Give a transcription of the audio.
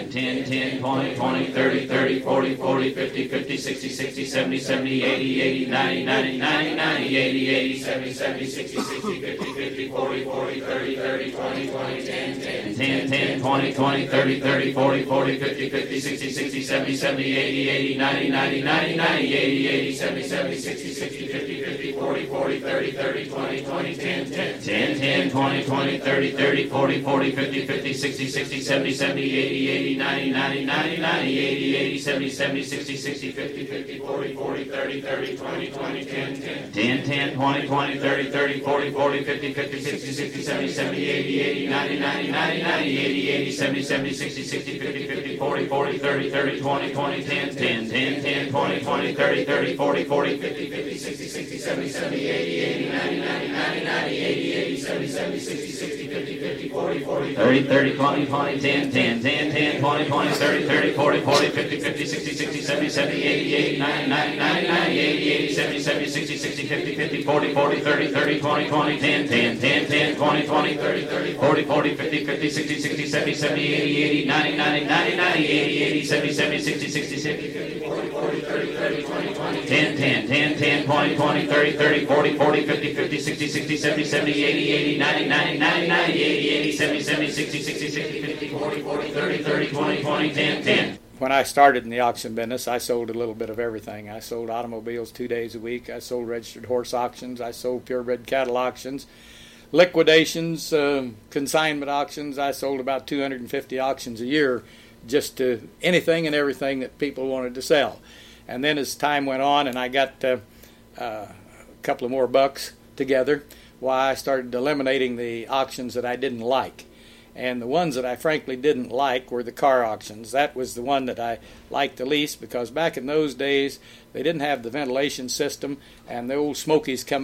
10, 10, 20, 20, 30, 30, 40, 40, 50, 50, 60, 60, 70, 70, 80, 80, 90, 90, 90, 90, 80, 80, 70, 70, 60, 60, 50, 50, 40, 40, 30, 30, 20, 20, 10, 10, 10, 10, 20, 20, 30, 30, 40, 40, 50, 50, 60, 60, 70, 70, 80, 80, 90, 90, 90, 90, 80, 80, 70, 70, 60, 60, 50, 50, 40, 40, 30, 30, 20, 20, 10, 10, 10, 10, 20, 20, 30, 30, 40, 40, 50, 50, 60, 60, 70, 70, 80, 80, 90, 90, 90, 90, 80, 80, 70, 70, 60, 60, 50, 50, 40, 40, 30, 30, 20, 20, 10, 10, 10, 10, 20, 20, 30, 30, 40, 40, 50, 50, 60, 60, 70, 70, 80, 80, 90, 90, 90, 90, 80, 80, 70, 70, 60, 60, 50, 50, 40, 40, 30, 30, 20, 20, 10, 10, 10, 10, 20, 20, 30, 30, 40, 40, 50, 50, 60, 60, 70, 70, 80, 80, 90, 90, 90, 90, 80, 80, 70, 70, 60, 60, 50, 50, 40, 40, 30, 30, 20, 20, 10, 10, 10, 10, 20, 20, 30, 30, 40, 40, 50, 50, 60, 60, 70, 70, 80, 80, 90, 90, 90, 90, 80, 80, 70, 70, 60, 60, 50, 50, 40, 40, 30, 30, 20, 20, 10, 10, 10, 10, 20, 20, 30, 30, 40, 40, 50, 50, 60, 60, 70, 70, 80, 80, 90, 90, 90, 90, 80, 80, 70, 70, 60, 60, 50, 50, 40, 40, 30, 30, 20, 20, 10, 10, 10, 10, 20, 20, 30, 30, 40, 40, 50, 50, 60, 60, 70, 70, 80, 80, 90, 90, 90, 90, 80, 80, 70, 70, 60, 60, 60, 50, 40, 40, 30, 30, 20, 20, 10, 10. When I started in the auction business, I sold a little bit of everything. I sold automobiles 2 days a week. I sold registered horse auctions. I sold purebred cattle auctions, liquidations, consignment auctions. I sold about 250 auctions a year, just to anything and everything that people wanted to sell. And then as time went on and I got a couple of more bucks together, why I started eliminating the auctions that I didn't like. And the ones that I frankly didn't like were the car auctions. That was the one that I liked the least, because back in those days they didn't have the ventilation system, and the old smokies come